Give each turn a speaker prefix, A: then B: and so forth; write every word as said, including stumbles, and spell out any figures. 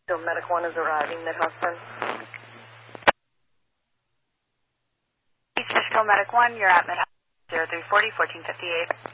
A: So Medic one is arriving, Mid-Hudson.
B: East Fishkill Medic one, you're at Mid-Hudson, zero three four zero, fourteen fifty-eight.